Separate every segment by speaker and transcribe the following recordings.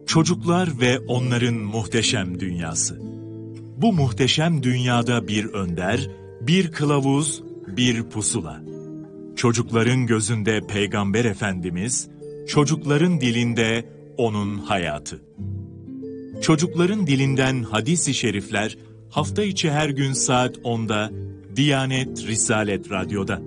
Speaker 1: Çocuklar ve onların muhteşem dünyası. Bu muhteşem dünyada bir önder, bir kılavuz, bir pusula. Çocukların gözünde Peygamber Efendimiz, çocukların dilinde onun hayatı. Çocukların dilinden hadis-i şerifler hafta içi her gün saat 10'da Diyanet Risalet Radyo'da.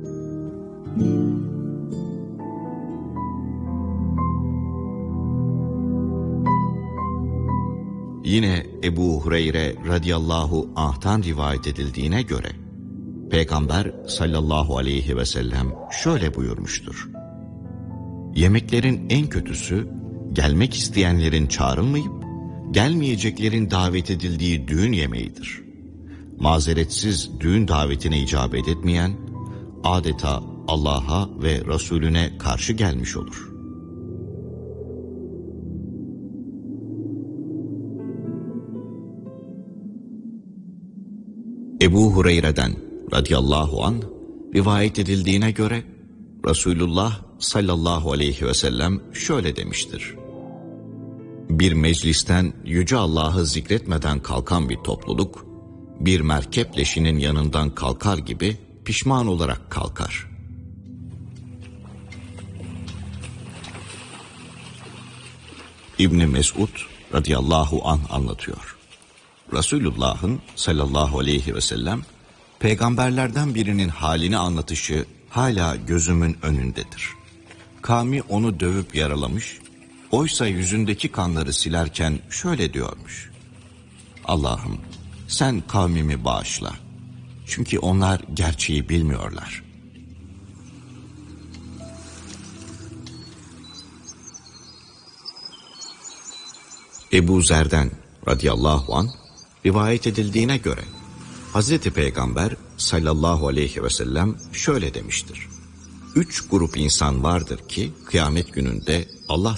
Speaker 2: Yine Ebu Hureyre radıyallahu anh'tan rivayet edildiğine göre Peygamber sallallahu aleyhi ve sellem şöyle buyurmuştur: Yemeklerin en kötüsü gelmek isteyenlerin çağrılmayıp gelmeyeceklerin davet edildiği düğün yemeğidir. Mazeretsiz düğün davetine icabet etmeyen adeta Allah'a ve Resulüne karşı gelmiş olur. Ebu Hureyre'den radıyallahu anh rivayet edildiğine göre Resulullah sallallahu aleyhi ve sellem şöyle demiştir: Bir meclisten Yüce Allah'ı zikretmeden kalkan bir topluluk, bir merkep leşinin yanından kalkar gibi pişman olarak kalkar. İbn Mesud radıyallahu anh anlatıyor. Resulullah'ın sallallahu aleyhi ve sellem peygamberlerden birinin halini anlatışı hala gözümün önündedir. Kavmi onu dövüp yaralamış, oysa yüzündeki kanları silerken şöyle diyormuş: Allah'ım sen kavmimi bağışla. Çünkü onlar gerçeği bilmiyorlar. Ebu Zer'den radıyallahu anh rivayet edildiğine göre Hazreti Peygamber sallallahu aleyhi ve sellem şöyle demiştir: 3 grup insan vardır ki kıyamet gününde Allah